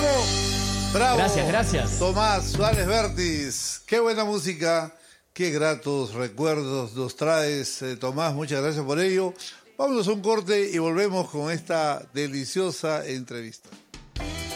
Bravo. Gracias, gracias. Tomás Suárez Vértiz, qué buena música, qué gratos recuerdos nos traes, Tomás, muchas gracias por ello. Vámonos a un corte y volvemos con esta deliciosa entrevista.